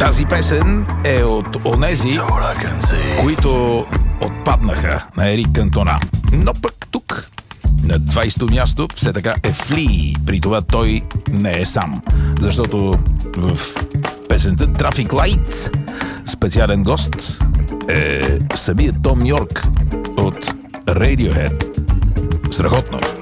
Тази песен е от онези, които отпаднаха на Ерик Кантона. Но пък тук, на 20-то място, все така е Фли. При това той не е сам. Защото в песента Traffic Lights специален гост е самият Том Йорк от Radiohead. Страхотно!